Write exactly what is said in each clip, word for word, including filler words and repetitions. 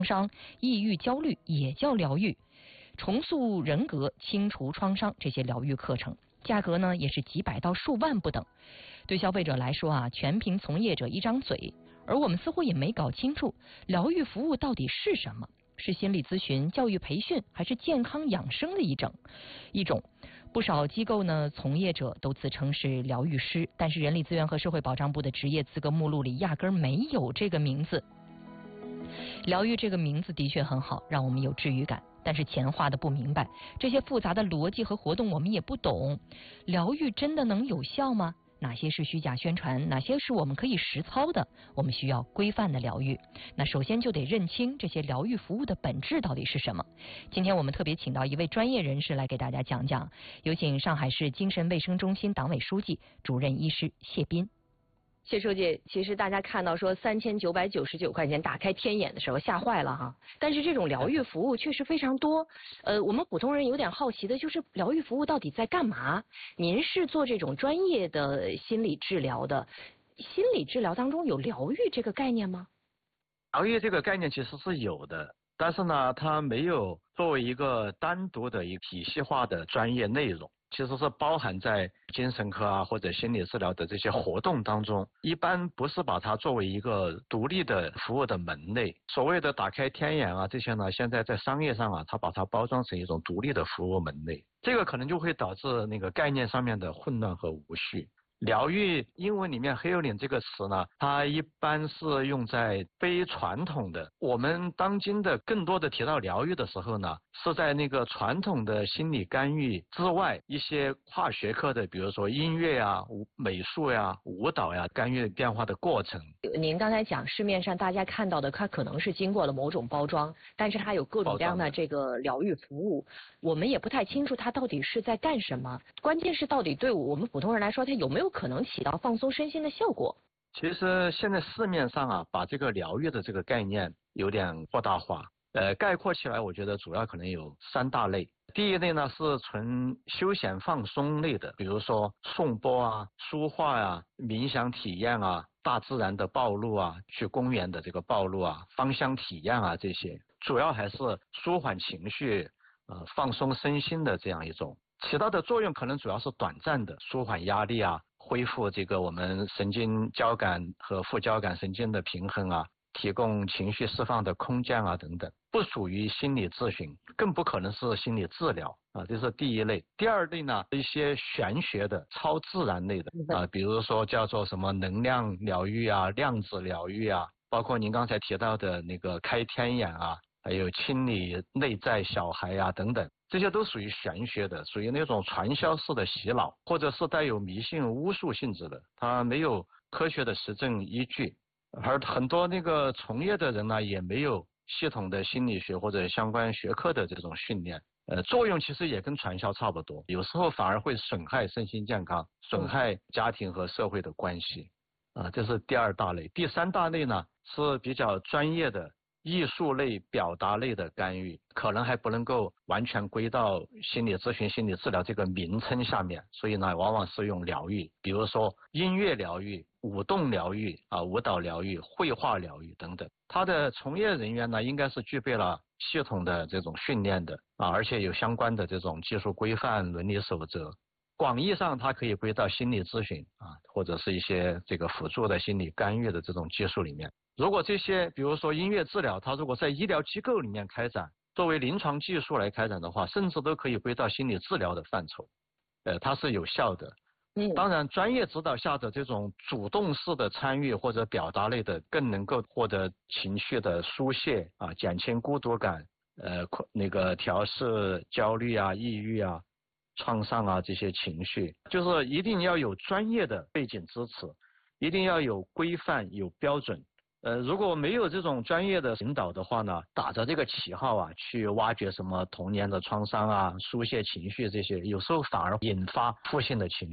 伤、抑郁、焦虑也叫疗愈，重塑人格、清除创伤这些疗愈课程，价格呢也是几百到数万不等。对消费者来说啊，全凭从业者一张嘴，而我们似乎也没搞清楚疗愈服务到底是什么。是心理咨询、教育培训，还是健康养生的一整一种？不少机构呢，从业者都自称是疗愈师，但是人力资源和社会保障部的职业资格目录里压根儿没有这个名字。疗愈这个名字的确很好，让我们有治愈感，但是钱花的不明白，这些复杂的逻辑和活动我们也不懂。疗愈真的能有效吗？哪些是虚假宣传，哪些是我们可以实操的？我们需要规范的疗愈。那首先就得认清这些疗愈服务的本质到底是什么。今天我们特别请到一位专业人士来给大家讲讲，有请上海市精神卫生中心党委书记、主任医师谢斌。谢书记，其实大家看到说三千九百九十九块钱打开天眼的时候吓坏了哈，但是这种疗愈服务确实非常多。呃，我们普通人有点好奇的就是疗愈服务到底在干嘛？您是做这种专业的心理治疗的，心理治疗当中有疗愈这个概念吗？ 疗愈这个概念其实是有的，但是呢，它没有作为一个单独的一个体系化的专业内容。其实是包含在精神科啊或者心理治疗的这些活动当中，一般不是把它作为一个独立的服务的门类。所谓的打开天眼啊这些呢，现在在商业上啊，它把它包装成一种独立的服务门类，这个可能就会导致那个概念上面的混乱和无序。疗愈英文里面 healing 这个词呢，它一般是用在非传统的，我们当今的更多的提到疗愈的时候呢，是在那个传统的心理干预之外，一些跨学科的，比如说音乐啊、美术呀、舞蹈呀，干预变化的过程。 您刚才讲市面上大家看到的，它可能是经过了某种包装，但是它有各种各样的这个疗愈服务，我们也不太清楚它到底是在干什么。关键是到底对我们普通人来说，它有没有可能起到放松身心的效果？ 其实现在市面上啊，把这个疗愈的这个概念有点扩大化。呃，概括起来，我觉得主要可能有三大类。第一类呢是纯休闲放松类的，比如说颂钵啊、书画啊、冥想体验啊、大自然的暴露啊、去公园的这个暴露啊、芳香体验啊，这些主要还是舒缓情绪、呃放松身心的这样一种，起到的作用可能主要是短暂的，舒缓压力啊，恢复这个我们神经交感和副交感神经的平衡啊，提供情绪释放的空间啊等等，不属于心理咨询，更不可能是心理治疗啊，这是第一类。第二类呢，一些玄学的、超自然类的啊，比如说叫做什么能量疗愈啊、量子疗愈啊，包括您刚才提到的那个开天眼啊，还有清理内在小孩啊等等，这些都属于玄学的，属于那种传销式的洗脑，或者是带有迷信巫术性质的，它没有科学的实证依据。而很多那个从业的人呢，也没有系统的心理学或者相关学科的这种训练，呃，作用其实也跟传销差不多，有时候反而会损害身心健康，损害家庭和社会的关系，啊、呃，这是第二大类。第三大类呢是比较专业的艺术类、表达类的干预，可能还不能够完全归到心理咨询、心理治疗这个名称下面，所以呢，往往是用疗愈，比如说音乐疗愈、舞动疗愈啊、舞蹈疗愈、绘画疗愈等等。它的从业人员呢，应该是具备了系统的这种训练的啊，而且有相关的这种技术规范、伦理守则。广义上，它可以归到心理咨询啊，或者是一些这个辅助的心理干预的这种技术里面。如果这些，比如说音乐治疗，它如果在医疗机构里面开展，作为临床技术来开展的话，甚至都可以归到心理治疗的范畴，呃，它是有效的。嗯，当然，专业指导下的这种主动式的参与或者表达类的，更能够获得情绪的疏泄啊，减轻孤独感，呃，那个调试焦虑啊、抑郁啊、创伤啊这些情绪，就是一定要有专业的背景支持，一定要有规范、有标准。呃，如果没有这种专业的引导的话呢，打着这个旗号啊，去挖掘什么童年的创伤啊、疏泄情绪这些，有时候反而引发负性的情绪。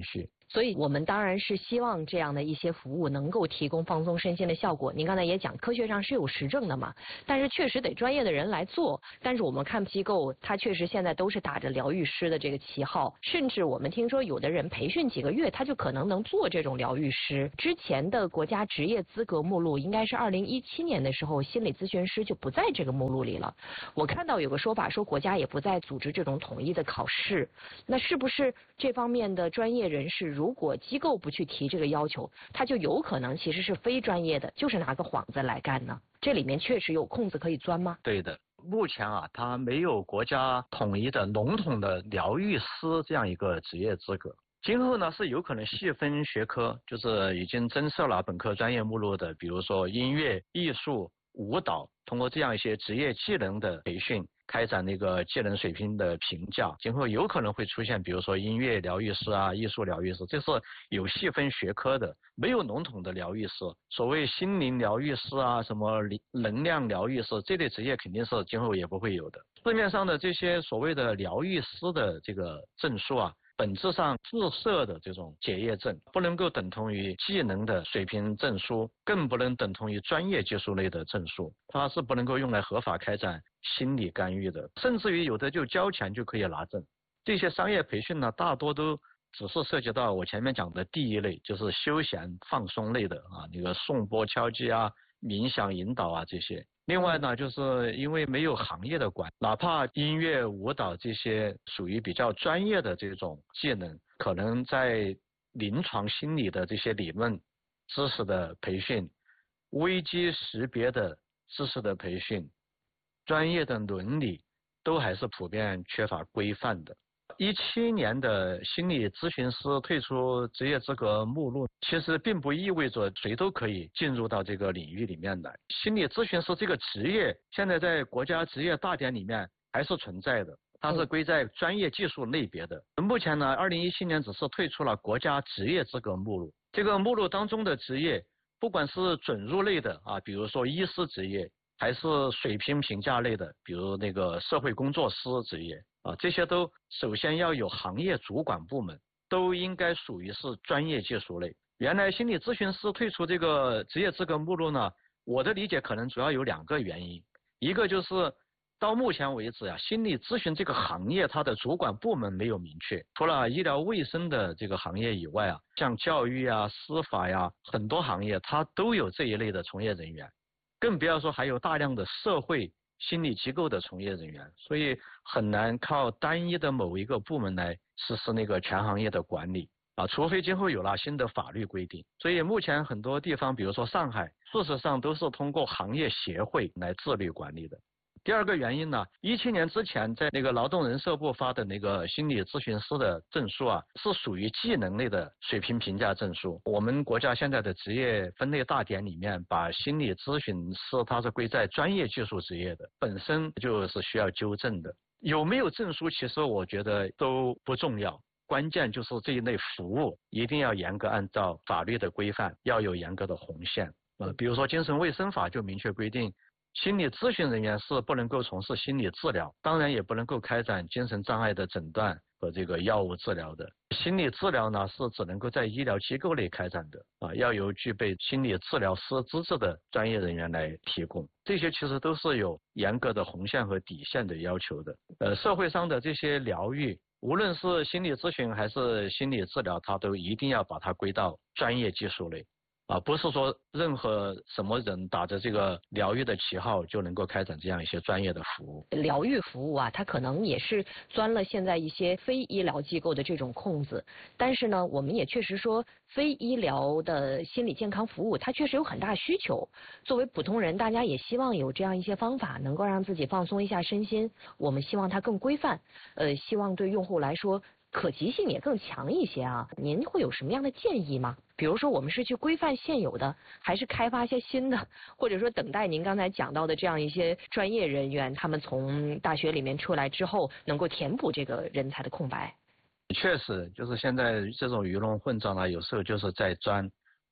所以我们当然是希望这样的一些服务能够提供放松身心的效果。您刚才也讲，科学上是有实证的嘛，但是确实得专业的人来做。但是我们看机构，它确实现在都是打着疗愈师的这个旗号，甚至我们听说有的人培训几个月，他就可能能做这种疗愈师。之前的国家职业资格目录应该是二零一七年的时候，心理咨询师就不在这个目录里了。我看到有个说法说国家也不再组织这种统一的考试，那是不是这方面的专业人士，如果机构不去提这个要求，他就有可能其实是非专业的，就是拿个幌子来干呢？这里面确实有空子可以钻吗？ 对的，目前啊，它没有国家统一的笼统的疗愈师这样一个职业资格。今后呢是有可能细分学科，就是已经增设了本科专业目录的，比如说音乐、艺术、舞蹈，通过这样一些职业技能的培训，开展那个技能水平的评价，今后有可能会出现，比如说音乐疗愈师啊、艺术疗愈师，这是有细分学科的，没有笼统的疗愈师。所谓心灵疗愈师啊、什么能量疗愈师这类职业，肯定是今后也不会有的。市面上的这些所谓的疗愈师的这个证书啊，本质上自设的这种结业证，不能够等同于技能的水平证书，更不能等同于专业技术类的证书，它是不能够用来合法开展心理干预的，甚至于有的就交钱就可以拿证。这些商业培训呢，大多都只是涉及到我前面讲的第一类，就是休闲放松类的啊，那个颂钵敲击啊、冥想引导啊这些。另外呢，就是因为没有行业的管，哪怕音乐、舞蹈这些属于比较专业的这种技能，可能在临床心理的这些理论知识的培训、危机识别的知识的培训、专业的伦理，都还是普遍缺乏规范的。一七年的心理咨询师退出职业资格目录，其实并不意味着谁都可以进入到这个领域里面来。心理咨询师这个职业，现在在国家职业大典里面还是存在的，它是归在专业技术类别的。目前呢，二零一七年只是退出了国家职业资格目录。这个目录当中的职业，不管是准入类的啊，比如说医师职业，还是水平评价类的，比如那个社会工作师职业啊，这些都首先要有行业主管部门，都应该属于是专业技术类。原来心理咨询师退出这个职业资格目录呢，我的理解可能主要有两个原因，一个就是到目前为止啊，心理咨询这个行业它的主管部门没有明确，除了医疗卫生的这个行业以外啊，像教育啊、司法呀，很多行业它都有这一类的从业人员。更不要说还有大量的社会心理机构的从业人员，所以很难靠单一的某一个部门来实施那个全行业的管理啊，除非今后有了新的法律规定。所以目前很多地方，比如说上海，事实上都是通过行业协会来自律管理的。第二个原因呢，一七年之前在那个劳动人社部发的那个心理咨询师的证书啊，是属于技能类的水平评价证书。我们国家现在的职业分类大典里面，把心理咨询师它是归在专业技术职业的，本身就是需要纠正的。有没有证书，其实我觉得都不重要，关键就是这一类服务一定要严格按照法律的规范，要有严格的红线。呃，比如说精神卫生法就明确规定，心理咨询人员是不能够从事心理治疗，当然也不能够开展精神障碍的诊断和这个药物治疗的。心理治疗呢是只能够在医疗机构内开展的啊，要由具备心理治疗师资质的专业人员来提供。这些其实都是有严格的红线和底线的要求的。呃，社会上的这些疗愈，无论是心理咨询还是心理治疗，它都一定要把它归到专业技术类。啊，不是说任何什么人打着这个疗愈的旗号就能够开展这样一些专业的服务。 疗愈服务啊，它可能也是钻了现在一些非医疗机构的这种空子。但是呢，我们也确实说，非医疗的心理健康服务，它确实有很大需求。作为普通人，大家也希望有这样一些方法，能够让自己放松一下身心。我们希望它更规范，呃，希望对用户来说，可及性也更强一些啊。您会有什么样的建议吗？比如说我们是去规范现有的，还是开发一些新的，或者说等待您刚才讲到的这样一些专业人员，他们从大学里面出来之后，能够填补这个人才的空白？ 确实，就是现在这种鱼龙混杂呢，有时候就是在钻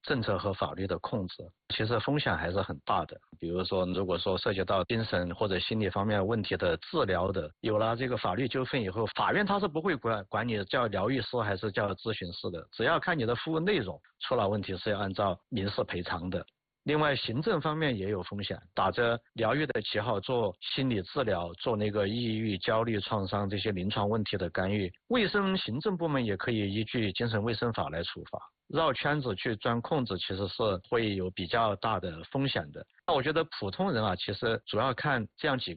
政策和法律的控制，其实风险还是很大的。比如说，如果说涉及到精神或者心理方面问题的治疗的，有了这个法律纠纷以后，法院他是不会管管你叫疗愈师还是叫咨询师的，只要看你的服务内容出了问题是要按照民事赔偿的。另外，行政方面也有风险，打着疗愈的旗号做心理治疗，做那个抑郁、焦虑、创伤这些临床问题的干预，卫生行政部门也可以依据精神卫生法来处罚。绕圈子去钻空子，其实是会有比较大的风险的。那我觉得普通人啊，其实主要看这样几个